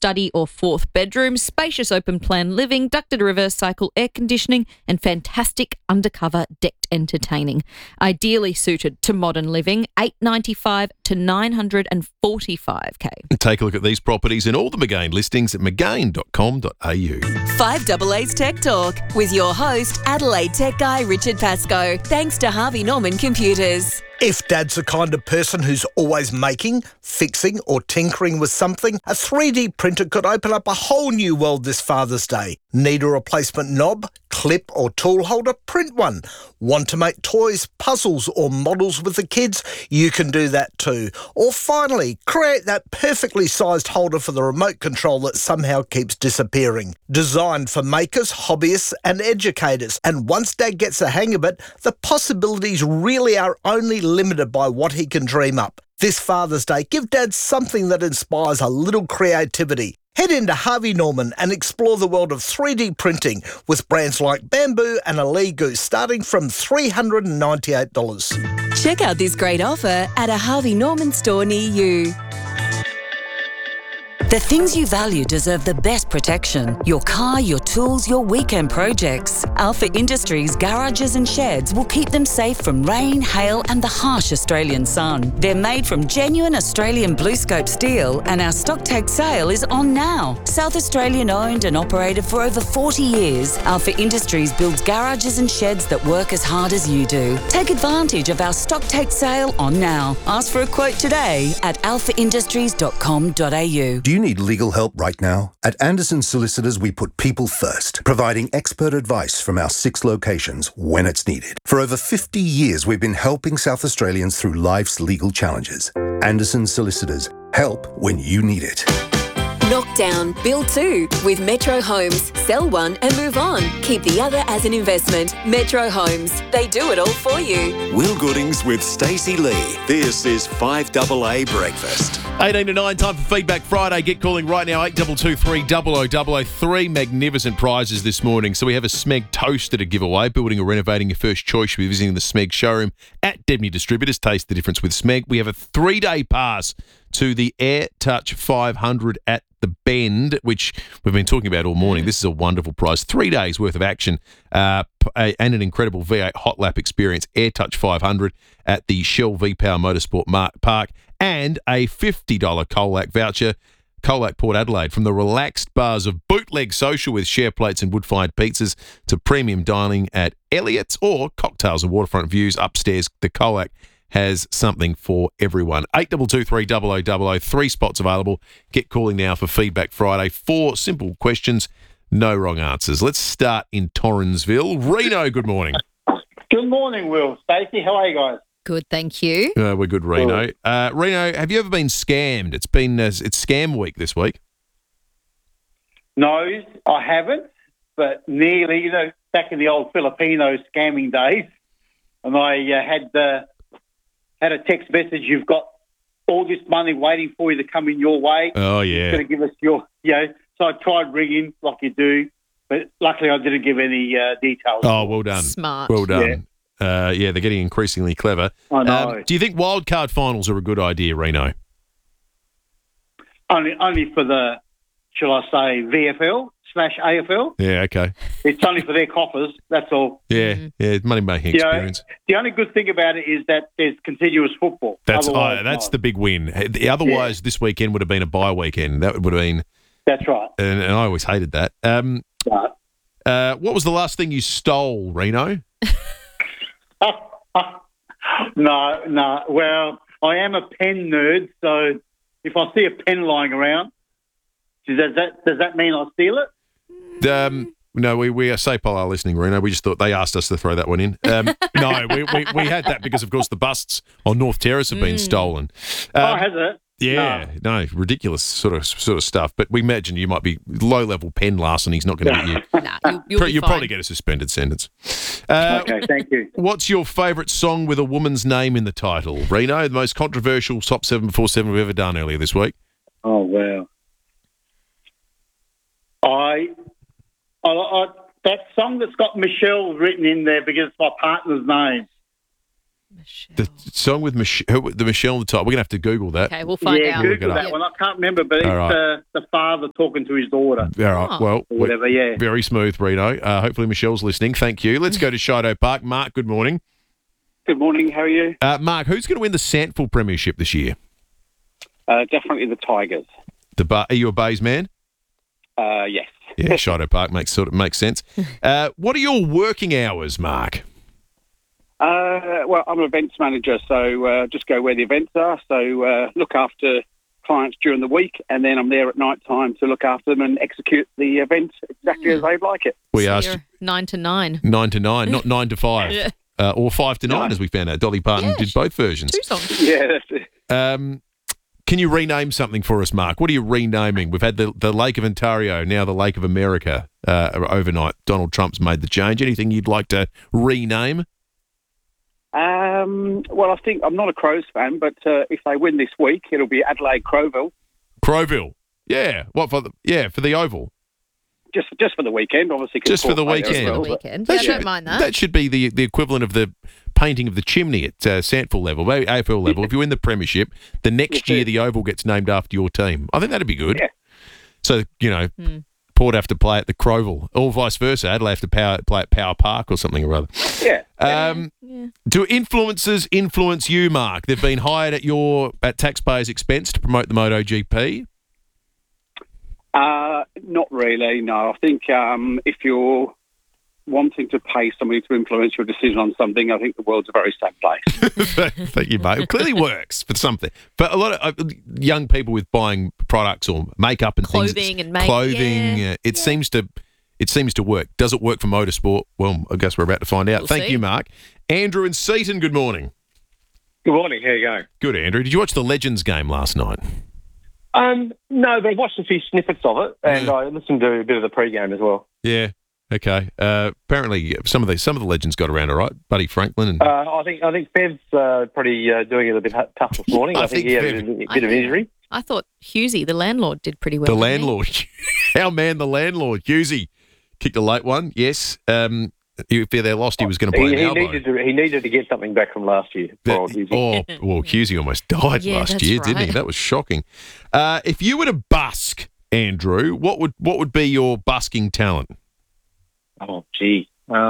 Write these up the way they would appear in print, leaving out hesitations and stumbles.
study or fourth bedroom, spacious open plan living, ducted reverse cycle air conditioning, and fantastic undercover decked entertaining. Ideally suited to modern living, $895 to $945K. Take a look at these properties and all the Magain listings at magain.com.au. 5AA's Tech Talk with your host, Adelaide Tech Guy Richard Pascoe. Thanks to Harvey Norman Computers. If Dad's the kind of person who's always making, fixing or tinkering with something, a 3D printer could open up a whole new world this Father's Day. Need a replacement knob, clip or tool holder? Print one. Want to make toys, puzzles or models with the kids? You can do that too. Or finally, create that perfectly sized holder for the remote control that somehow keeps disappearing. Designed for makers, hobbyists and educators. And once Dad gets the hang of it, the possibilities really are only limited by what he can dream up. This Father's Day, give Dad something that inspires a little creativity. Head into Harvey Norman and explore the world of 3D printing with brands like Bamboo and Aligo starting from $398. Check out this great offer at a Harvey Norman store near you. The things you value deserve the best protection. Your car, your tools, your weekend projects. Alpha Industries garages and sheds will keep them safe from rain, hail and the harsh Australian sun. They're made from genuine Australian BlueScope steel and our stock take sale is on now. South Australian owned and operated for over 40 years, Alpha Industries builds garages and sheds that work as hard as you do. Take advantage of our stock take sale on now. Ask for a quote today at alphaindustries.com.au. Do you need legal help right now? At Anderson Solicitors, we put people first, providing expert advice from our 6 locations when it's needed. For over 50 years, we've been helping South Australians through life's legal challenges. Anderson Solicitors, help when you need it. Knock down, build two with Metro Homes. Sell one and move on. Keep the other as an investment. Metro Homes. They do it all for you. Will Goodings with Stacey Lee. This is 5AA Breakfast. 18 to 9, time for Feedback Friday. Get calling right now, 8223 0000. 3 magnificent prizes this morning. So we have a Smeg toaster to give away. Building or renovating your first choice, you'll be visiting the Smeg showroom at Debney Distributors. Taste the difference with Smeg. We have a 3-day pass to the Air Touch 500 at the Bend, which we've been talking about all morning. This is a wonderful prize. 3 days worth of action and an incredible V8 hot lap experience. Air Touch 500 at the Shell V-Power Motorsport Park and a $50 Colac voucher. Colac Port Adelaide, from the relaxed bars of Bootleg Social with share plates and wood-fired pizzas to premium dining at Elliott's or cocktails and waterfront views upstairs. The Colac has something for everyone. 8223 0000. 3 spots available. Get calling now for Feedback Friday. 4 simple questions, no wrong answers. Let's start in Torrensville. Reno, good morning. Good morning, Will. Stacey, how are you guys? Good, thank you. We're good, Reno. Reno, have you ever been scammed? It's scam week this week. No, I haven't, but nearly, back in the old Filipino scamming days, and I had a text message, you've got all this money waiting for you to come in your way. Oh, yeah. You're going to give us so I tried ringing like you do, but luckily I didn't give any details. Oh, well done. Smart. Well done. They're getting increasingly clever. I know. Do you think wildcard finals are a good idea, Reno? Only for the, shall I say, VFL/AFL. Yeah, okay. It's only for their coffers, that's all. Yeah, money-making experience. The only good thing about it is that there's continuous football. That's the big win. Otherwise, this weekend would have been a bye weekend. That would have been... That's right. And I always hated that. What was the last thing you stole, Reno? No. Well, I am a pen nerd, so if I see a pen lying around, does that mean I steal it? No, we are SAPOL are listening, Reno. We just thought they asked us to throw that one in. No, we had that because, of course, the busts on North Terrace have been stolen. Has it? Yeah, no, ridiculous sort of stuff. But we imagine you might be low-level pen larceny. He's not going to get you. You'll probably get a suspended sentence. Okay, thank you. What's your favourite song with a woman's name in the title, Reno? The most controversial Top 747 we've ever done earlier this week. Oh, wow. I that song that's got Michelle written in there because it's my partner's name. The song with the Michelle on the top. We're going to have to Google that. Okay, we'll find out. Google Look it that up. one. I can't remember, but it's All right. the father talking to his daughter. All right. Well, Or whatever, yeah. very smooth, Reno. Hopefully Michelle's listening. Thank you. Let's go to Shido Park. Mark, good morning. Good morning. How are you? Mark, who's going to win the Sandful Premiership this year? Definitely the Tigers. Are you a Bays man? Yes. Yeah, Shido Park makes sense. What are your working hours, Mark? Well, I'm an events manager, so just go where the events are. So look after clients during the week, and then I'm there at night time to look after them and execute the event exactly as they'd like it. We So asked you're 9 to 9. 9 to 9, not 9 to 5. Yeah. Or 5 to 9, as we found out. Dolly Parton did both versions. 2 songs. Yeah, that's it. Can you rename something for us, Mark? What are you renaming? We've had the Lake of Ontario, now the Lake of America overnight. Donald Trump's made the change. Anything you'd like to rename? Well, I think I'm not a Crows fan, but if they win this week, it'll be Adelaide Crowville. Crowville. Yeah. What for the Oval? Just for the weekend, obviously. 'cause Just for the Port Vale weekend. as The well, but- weekend. Yeah, I don't mind that. That should be the equivalent of the painting of the chimney at Sandful level, maybe AFL level. If you win the premiership, the next year the Oval gets named after your team. I think that'd be good. Yeah. So, Port have to play at the Crowville, or vice versa. Adelaide have to play at Power Park or something or other. Yeah. Do influencers influence you, Mark? They've been hired at taxpayers' expense to promote the MotoGP. Not really, no. I think if you're wanting to pay somebody to influence your decision on something, I think the world's a very sad place. Thank you, mate. It clearly works for something. But a lot of young people with buying products or makeup and Clothing things, and makeup, clothing, yeah. it seems to work. Does it work for motorsport? Well, I guess we're about to find out. We'll Thank see. you, Mark. Andrew and Seaton, good morning. Good morning. How you going? Good, Andrew. Did you watch the Legends game last night? No, but I watched a few snippets of it, and I listened to a bit of the pre-game as well. Yeah. Okay. Apparently, some of the legends got around all right. Buddy Franklin and I think Bev's probably doing it a bit tough this morning. I think he had a bit of injury. I thought Husey, the landlord, did pretty well. the didn't he? landlord, our man, the landlord, Husey, kicked a late one. Yes. If they lost, he was going to play an elbow. He needed to get something back from last year. Poor old Husey. Husey almost died Yeah, last that's year, didn't he? right. That was shocking. If you were to busk, Andrew, what would be your busking talent? Oh, gee.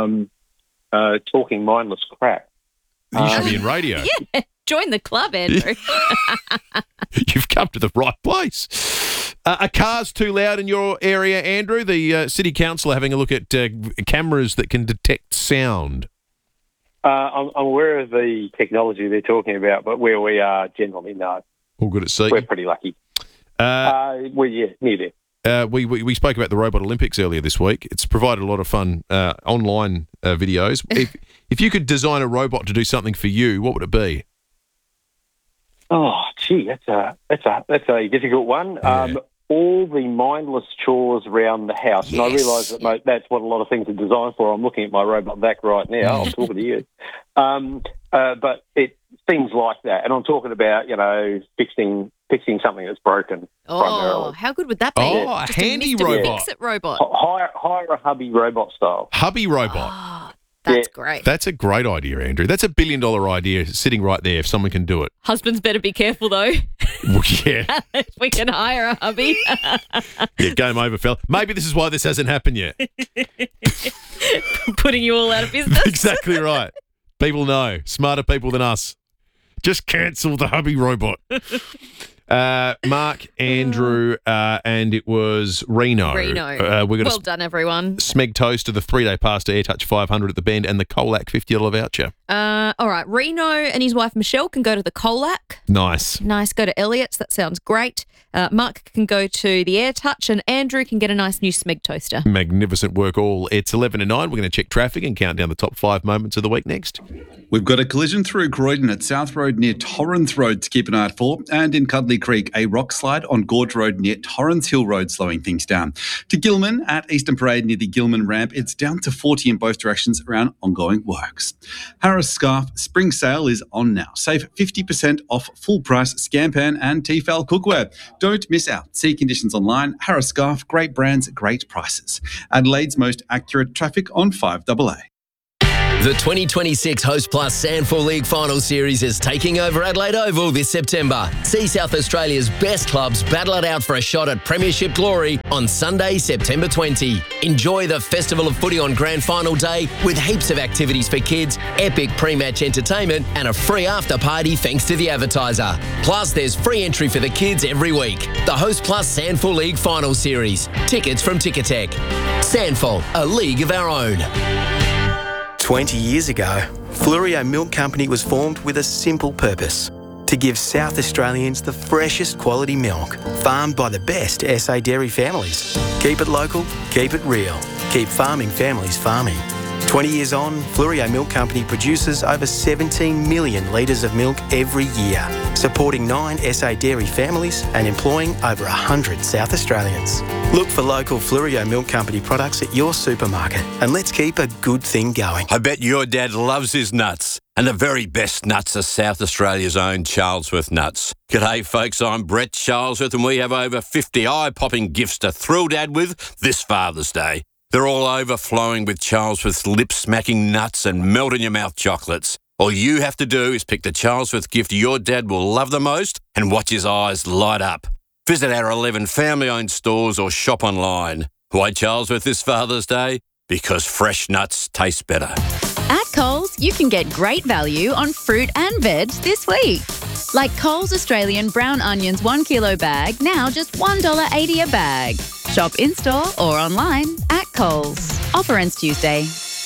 Talking mindless crap. You should be in radio. Yeah, join the club, Andrew. You've come to the right place. Are cars too loud in your area, Andrew? The City Council are having a look at cameras that can detect sound. I'm aware of the technology they're talking about, but where we are generally, no. All good at sea. We're pretty lucky. Near there. We spoke about the Robot Olympics earlier this week. It's provided a lot of fun online videos. If you could design a robot to do something for you, what would it be? Oh, gee, that's a difficult one. Yeah. All the mindless chores around the house, and I Yes. realise that that's what a lot of things are designed for. I'm looking at my robot vac right now. I'm talking to you, but it's things like that, and I'm talking about fixing something that's broken. Oh, primarily. how good would that be? Oh, a Just handy Mr. robot. Fix-It robot. Hire a hubby robot style. Hubby robot. Oh, that's Yeah. great. That's a great idea, Andrew. That's $1 billion idea sitting right there if someone can do it. Husbands better be careful, though. Well, yeah. If we can hire a hubby. Yeah, game over, fella. Maybe this is why this hasn't happened yet. Putting you all out of business. Exactly right. People know. Smarter people than us. Just cancel the hubby robot. Mark, Andrew, and it was Reno. Reno. We're going Well done, everyone. Smeg toast to the 3-day pass to AirTouch 500 at the Bend and the Colac $50 voucher. All right. Reno and his wife, Michelle, can go to the Colac. Nice. Nice. Go to Elliott's. That sounds great. Mark can go to the AirTouch, and Andrew can get a nice new Smeg toaster. Magnificent work all. It's 11 to 9. We're going to check traffic and count down the top 5 moments of the week next. We've got a collision through Croydon at South Road near Torrens Road to keep an eye out for, and in Cuddly Creek, a rock slide on Gorge Road near Torrens Hill Road slowing things down. To Gilman at Eastern Parade near the Gilman ramp, it's down to 40 in both directions around ongoing works. Harris Scarf Spring Sale is on now. Save 50% off full price Scampan and Tefal cookware. Don't miss out. See conditions online. Harris Scarf, great brands, great prices. Adelaide's most accurate traffic on 5AA. The 2026 Host Plus Sandful League Final Series is taking over Adelaide Oval this September. See South Australia's best clubs battle it out for a shot at Premiership glory on Sunday, September 20. Enjoy the Festival of Footy on Grand Final Day with heaps of activities for kids, epic pre-match entertainment and a free after party thanks to the advertiser. Plus, there's free entry for the kids every week. The Host Plus Sandful League Final Series. Tickets from Ticketek. Sandful, a league of our own. 20 years ago, Flurio Milk Company was formed with a simple purpose: to give South Australians the freshest quality milk, farmed by the best SA dairy families. Keep it local, keep it real, keep farming families farming. 20 years on, Flurio Milk Company produces over 17 million litres of milk every year, supporting 9 SA dairy families and employing over 100 South Australians. Look for local Flurio Milk Company products at your supermarket and let's keep a good thing going. I bet your dad loves his nuts. And the very best nuts are South Australia's own Charlesworth nuts. G'day folks, I'm Brett Charlesworth and we have over 50 eye-popping gifts to thrill Dad with this Father's Day. They're all overflowing with Charlesworth's lip-smacking nuts and melt-in-your-mouth chocolates. All you have to do is pick the Charlesworth gift your dad will love the most and watch his eyes light up. Visit our 11 family-owned stores or shop online. Why Charlesworth this Father's Day? Because fresh nuts taste better. At Coles, you can get great value on fruit and veg this week. Like Coles Australian brown onions 1 kilo bag, now just $1.80 a bag. Shop in-store or online at Coles. Offer ends Tuesday.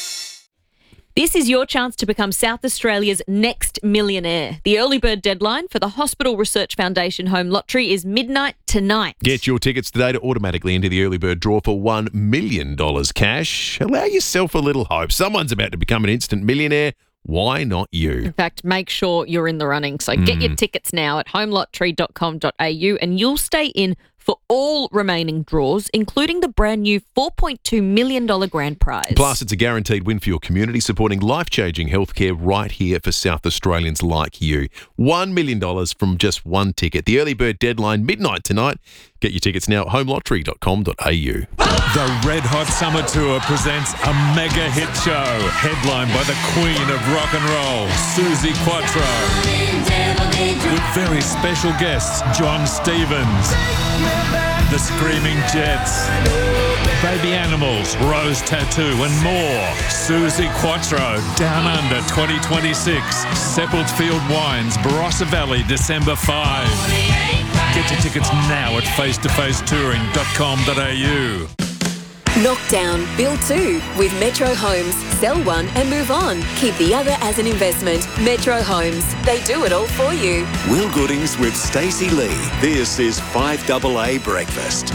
This is your chance to become South Australia's next millionaire. The early bird deadline for the Hospital Research Foundation Home Lottery is midnight tonight. Get your tickets today to automatically enter the early bird draw for $1 million cash. Allow yourself a little hope. Someone's about to become an instant millionaire. Why not you? In fact, make sure you're in the running. So get your tickets now at homelottery.com.au and you'll stay in for all remaining draws, including the brand new $4.2 million grand prize. Plus, it's a guaranteed win for your community, supporting life-changing healthcare right here for South Australians like you. $1 million from just one ticket. The early bird deadline, midnight tonight. Get your tickets now at homelottery.com.au. The Red Hot Summer Tour presents a mega hit show, headlined by the Queen of Rock and Roll, Suzi Quatro, with very special guests John Stevens, The Screaming Jets, Baby Animals, Rose Tattoo and more. Suzi Quatro, Down Under 2026, Seppeltfield Wines, Barossa Valley, December 5. Get your tickets now at facetofacetouring.com.au. Knock down, build two with Metro Homes. Sell one and move on. Keep the other as an investment. Metro Homes. They do it all for you. Will Goodings with Stacey Lee. This is 5AA Breakfast.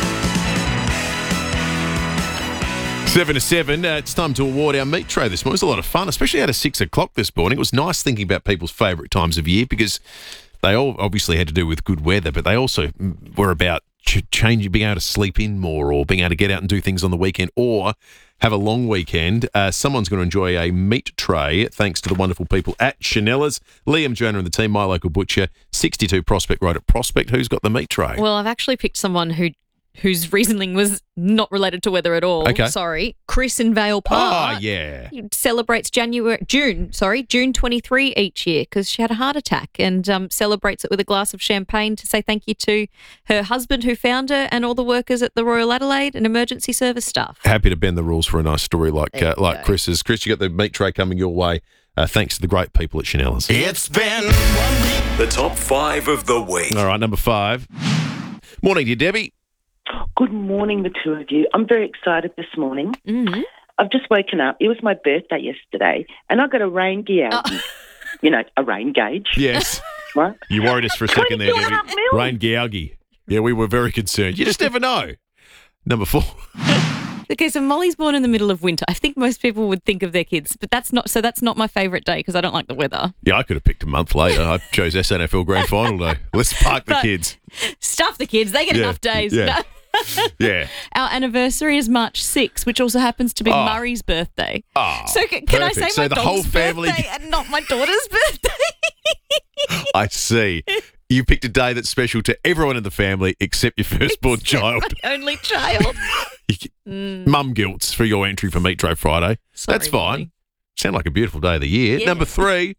7 to 7. It's time to award our meat tray this morning. It was a lot of fun, especially at 6 o'clock this morning. It was nice thinking about people's favourite times of year because they all obviously had to do with good weather, but they also were about changing, being able to sleep in more or being able to get out and do things on the weekend or have a long weekend. Someone's going to enjoy a meat tray thanks to the wonderful people at Chanella's. Liam, Jonah and the team, my local butcher, 62 Prospect Road at Prospect. Who's got the meat tray? Well, I've actually picked someone whose reasoning was not related to weather at all. Okay. Sorry. Chris in Vale Park. Oh, yeah. He celebrates June 23 each year because she had a heart attack and celebrates it with a glass of champagne to say thank you to her husband who found her and all the workers at the Royal Adelaide and emergency service staff. Happy to bend the rules for a nice story like Chris's. Chris, you got the meat tray coming your way. Thanks to the great people at Chanella's. It's been the top 5 of the week. All right, number 5. Morning to you, Debbie. Good morning, the two of you. I'm very excited this morning. Mm-hmm. I've just woken up. It was my birthday yesterday, and I got a rain gauge. You know, a rain gauge. Yes. Right? You worried us for a second there, Debbie. Rain gauge. Yeah, we were very concerned. You just never know. Number 4. Okay, so Molly's born in the middle of winter. I think most people would think of their kids, but that's not my favourite day because I don't like the weather. Yeah, I could have picked a month later. I chose SNFL Grand Final Day. Let's park the kids. Stuff the kids. They get enough days. Yeah. No. Yeah. Our anniversary is March 6th, which also happens to be Murray's birthday. Oh, so can I say so my the dog's whole family birthday and not my daughter's birthday? I see. You picked a day that's special to everyone in the family except your firstborn child. My only child. Mum guilts for your entry for Meat Tray Friday. Sorry, that's fine. Molly. Sound like a beautiful day of the year. Yeah. Number 3.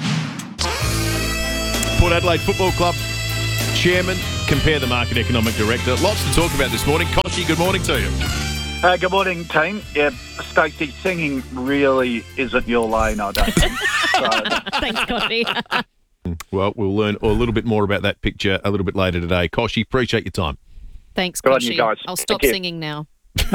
Port Adelaide Football Club Chairman, Compare the Market Economic Director. Lots to talk about this morning. Koshy, good morning to you. Good morning, team. Yeah, Stacey, singing really isn't your lane, I don't think. Thanks, Koshy. Well, we'll learn a little bit more about that picture a little bit later today. Koshy, appreciate your time. Thanks, Good on Koshy. you guys. I'll stop Thank you. singing now.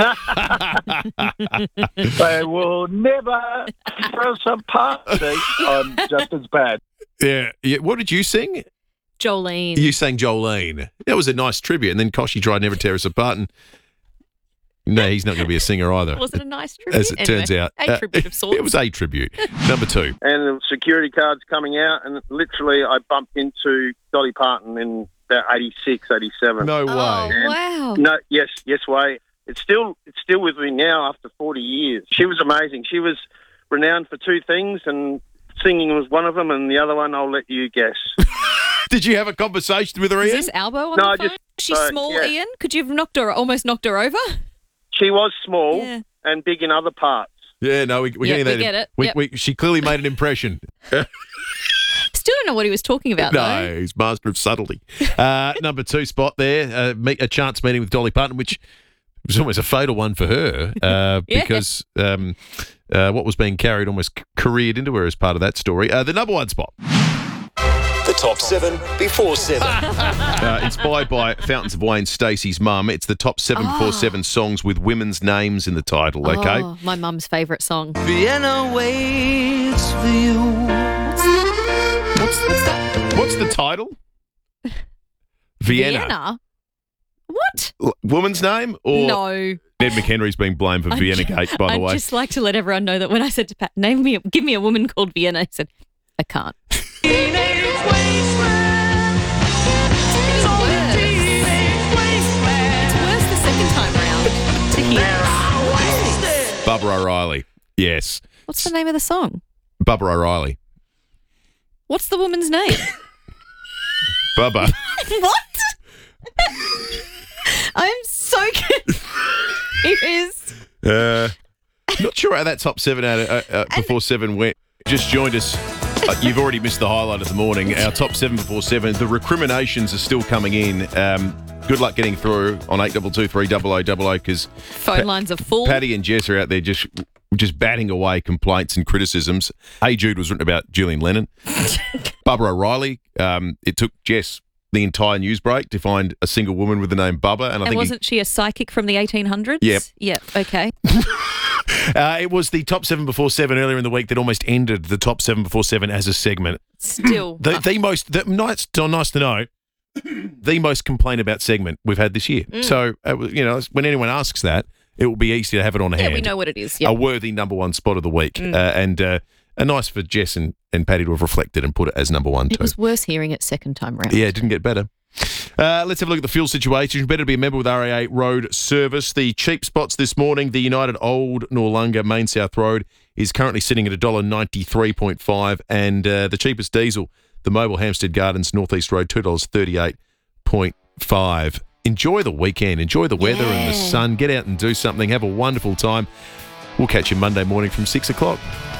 They will never throw some party. I'm just as bad. Yeah. What did you sing? Jolene. You sang Jolene. That was a nice tribute. And then Koshy tried Never Tear Us Apart. And no, he's not going to be a singer either. Was it a nice tribute? As it turns out. A tribute of sorts. It was a tribute. Number 2. And the security card's coming out, and literally I bumped into Dolly Parton in about 86, 87. No way. Oh, And- wow. No, yes, way. It's still with me now after 40 years. She was amazing. She was renowned for 2 things, and singing was one of them, and the other one I'll let you guess. Did you have a conversation with her, Is Ian? this Albo on No, the phone? just- She's small, yeah. Ian? Could you have almost knocked her over? She was small Yeah. and big in other parts. Yeah, no, we're Yeah, getting we that. get it. We, Yep. she clearly made an impression. Still don't know what he was talking about, though. No, he's master of subtlety. Number 2 spot there, a chance meeting with Dolly Parton, which was almost a fatal one for her because what was being carried almost careered into her as part of that story. The number 1 spot. The top 7 before 7. Inspired by Fountains of Wayne, Stacey's mum. It's the top 7 before 7 songs with women's names in the title, okay? Oh, my mum's favourite song. Vienna waits for you. What's that? What's the title? Vienna. What? Woman's name? Or No. Ned McHenry's being blamed for Vienna Gate, by the I'd way. just like to let everyone know that when I said to Pat, give me a woman called Vienna, he said, I can't. It's worse the second time round to hear. Bubba O'Reilly. Yes. What's the name of the song? Bubba O'Reilly. What's the woman's name? Bubba. What? I'm so confused. Not sure how that top 7 before 7 went. Just joined us. You've already missed the highlight of the morning. Our top 7 before 7. The recriminations are still coming in. Good luck getting through on 8223 because Phone lines are full. Patty and Jess are out there just batting away complaints and criticisms. Hey Jude was written about Julian Lennon. Bubba O'Reilly. It took Jess the entire news break to find a single woman with the name Bubba. And I think wasn't she a psychic from the 1800s? Yep. Yep, okay. it was the top 7 before 7 earlier in the week that almost ended the top 7 before 7 as a segment. Still. Nice to know, the most complained about segment we've had this year. So, when anyone asks that, it will be easy to have it on hand. Yeah, we know what it is. A Yep. worthy number 1 spot of the week. And nice for Jess and Patty to have reflected and put it as number 1 too. It was worse hearing it second time round. Yeah, it didn't get better. Let's have a look at the fuel situation. Better be a member with RAA Road Service. The cheap spots this morning, the United Old Noarlunga Main South Road is currently sitting at $1.93.5, and the cheapest diesel, the Mobile Hampstead Gardens North East Road, $2.38.5. Enjoy the weekend. Enjoy the weather and the sun. Get out and do something. Have a wonderful time. We'll catch you Monday morning from 6 o'clock.